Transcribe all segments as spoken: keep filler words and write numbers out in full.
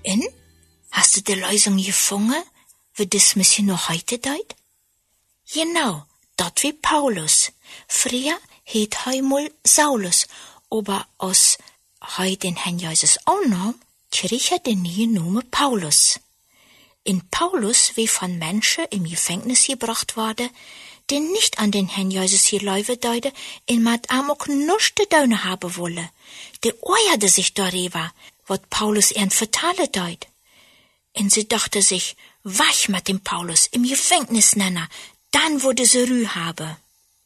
En? Hast du die Lösung gefunden, wie das misschien noch heute deut? Genau, dat wie Paulus. Früher heet hij mal Saulus, aber als hij den Herrn Jesus annam, krieg er den neuen Namen Paulus. In Paulus, wie von Menschen im Gefängnis gebracht wurde, die nicht an den Herrn Jesus geläufe deute, in mat am auch nuchte Döne haben wolle. Die ärgerte sich darüber, wat Paulus ihren vertale deut. Und sie dachte sich, wach mit dem Paulus im Gefängnis nennen, dann würde sie Ruhe haben.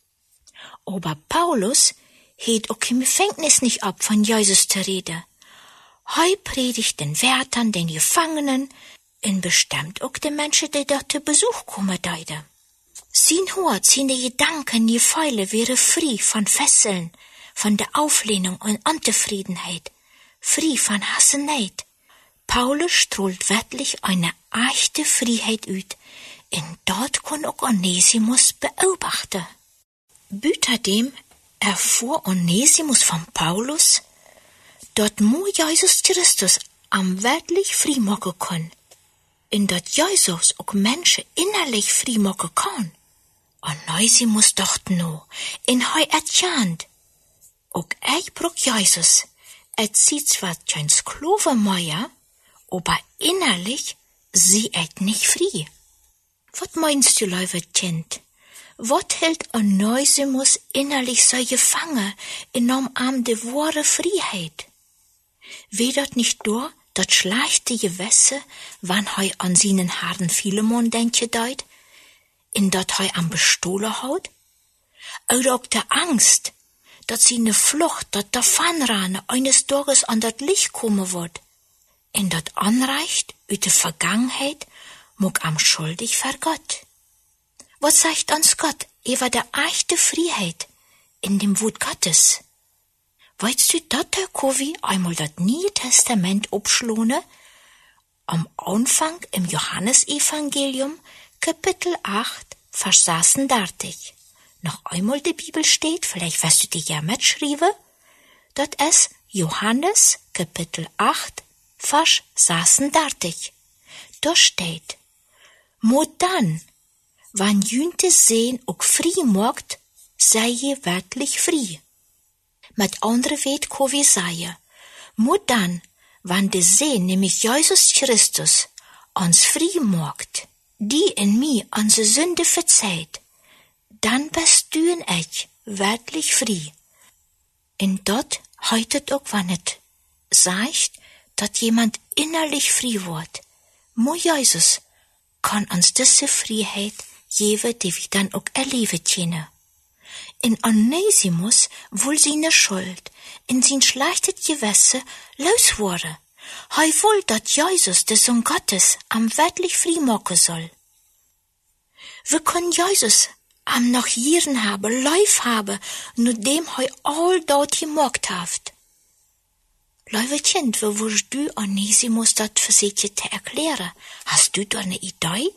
Aber Paulus hielt auch im Gefängnis nicht ab, von Jesus zu reden. Hei predigt den Wärtern, den Gefangenen, und bestimmt auch den Menschen, die dort zu Besuch kommen deute. Sein Hort, seine Gedanken, die Pfeile wäre frei von Fesseln, von der Auflehnung und Unzufriedenheit, frei von Hass und Neid. Paulus strahlt wirklich eine echte Freiheit uit, und dort kann auch Onesimus beobachten. Büterdem erfuhr Onesimus von Paulus, dort mu Jesus Christus am wirklich frei machen kann, und dort Jesus auch Menschen innerlich frei machen kann. Onesimus dacht no, in hei ertjant. Ook ich brauch Jesus. Et sieht zwar kein Sklave mehr, aber innerlich sie et nicht frei. Wat meinst du, liebe Kind? Wat hält Onesimus innerlich so gefangen, in am de wahre Freiheit? Wie dort nicht da, dat schlechte Gewässer, wann hei an seinen Herrn Philemon denke deut, in dat hei am bestohlen haut? Oder auch der Angst, dat sie ne Flucht, dat davonrane, eines Tages an dat Licht kommen wird. In dat anreicht, uit de Vergangenheit, muck am schuldig vor Gott. Was sagt uns Gott über der echte Freiheit in dem Wort Gottes? Weißt du, dat der Kovi einmal dat Neue Testament obschlone? Am Anfang im Johannesevangelium, Kapitel acht, Vers sechsunddreißig. Noch einmal die Bibel steht, vielleicht wirst du die ja mitschreiben, dat es Johannes, Kapitel acht, Vers sechsunddreißig. Da steht, mo dann, wann jünte sehen ook frei mocht, sei je wirklich frei. Mit andere weet ko wie sei, mo dann, wann de sehen, nämlich Jesus Christus, uns frei mocht, die in mir unsere Sünde verzeiht, dann bist du und ich wirklich frei. Und dort heutet auch, wann es sagt, dass jemand innerlich frei wird. Mo Jesus kann uns diese Freiheit geben, die wir dann auch erleben können. In Onesimus wohl seine Schuld, in sein schlechtes Gewässer los wurde. Hei wohl, dass Jesus, der Sohn Gottes, am wirklich frei machen soll. Wir können Jesus am noch Jieren haben, Leif haben, nur dem hei all dort gemacht haft. Liebe Kind, wie würdest du Onesimus dat versuchen zu erklären? Hast du da eine Idee?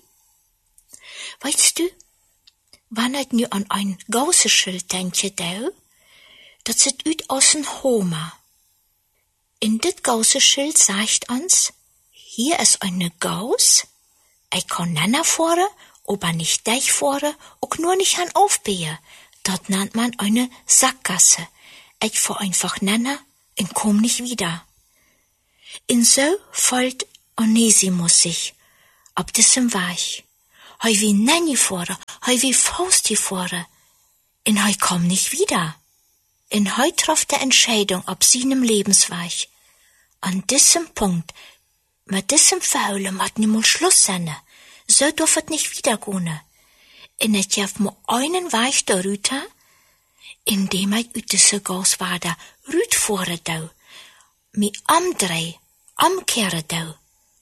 Weißt du, wann ich nu an ein Gausenschild denke, das sieht ut aus ein Homer. In dit Gausenschild sagt uns, hier ist eine Gaus, ich kann nennen fahren, aber nicht dich fahren, auch nur nicht an aufbehen. Dort nennt man eine Sackgasse. Ich fahr einfach nennen und komm nicht wieder. Und so folgt Onesimus sich, ab diesem Weg. Hei wie Nanny fahren, hei wie Fausti fahren, und hei komm nicht wieder. Und hei traf der Entscheidung ab seinem Lebensweg. An diesem Punkt, mit diesem Verheulen hat niemand Schluss sein. So darf es nicht wiedergehen. Und ich hab mir einen Weg da rüter, indem ich ut diese Gaus war da rüt fahren dau, mi amdrei, amkehren dau.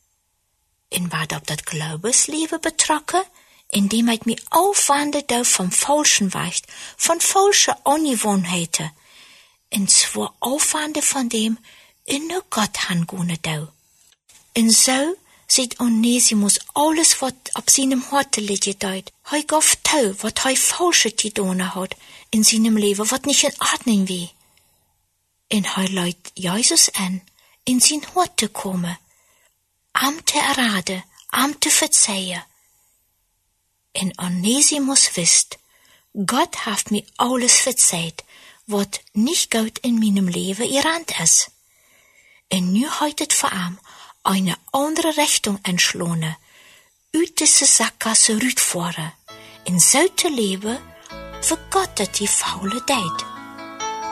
Und war ob das Glaubensleben betrokken, indem ich mi aufwandte dau vom falschen Weg, von falschen Ungewohnheiten, und zwar aufwandte von dem, in der Gott hangune dau. Und so sieht Onesimus alles, wat ab seinem Horte liegt deut. Hei gauf tau, wat hei falsche Tidone hat in seinem Leben, wat nicht in Ordnung wie. Und hei leut Jesus an, in sein Horte komme. am te erraden, am te verzeihen. En Onesimus wist, Gott hat mir alles verzeiht, wat nicht gut in meinem Leben gerannt ist. En nu hat het voor hem eine andere Richtung entschlossen, uit diese Sackgasse rütfahren, in so te leben, wie Gott het die faule deed.